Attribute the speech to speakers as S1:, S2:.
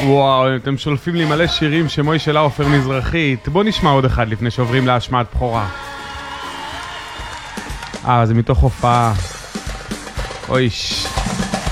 S1: וואו, אתם שולפים לי מלא שירים שמוי שלה עופר מזרחית. בוא נשמע עוד אחד לפני שעוברים להשמעת בכורה. זה מתוך הופעה. אויש.